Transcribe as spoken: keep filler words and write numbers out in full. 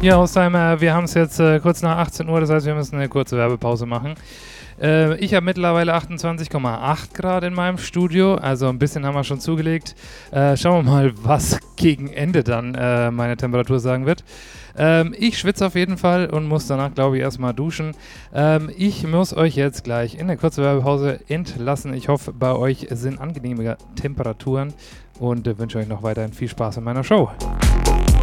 Ja, Hausheimer, wir haben es jetzt äh, kurz nach achtzehn Uhr, das heißt, wir müssen eine kurze Werbepause machen. Äh, ich habe mittlerweile achtundzwanzig Komma acht Grad in meinem Studio, also ein bisschen haben wir schon zugelegt. Äh, schauen wir mal, was gegen Ende dann äh, meine Temperatur sagen wird. Ähm, ich schwitze auf jeden Fall und muss danach, glaube ich, erstmal duschen. Ähm, ich muss euch jetzt gleich in eine kurze Werbepause entlassen. Ich hoffe, bei euch sind angenehme Temperaturen und äh, wünsche euch noch weiterhin viel Spaß in meiner Show.